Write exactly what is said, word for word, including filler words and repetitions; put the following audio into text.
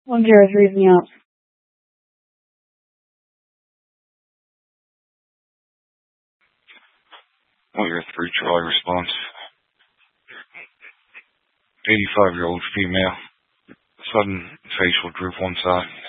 One zero three is me out. One zero three, Charlie response. eighty-five-year-old female. Sudden facial droop one side.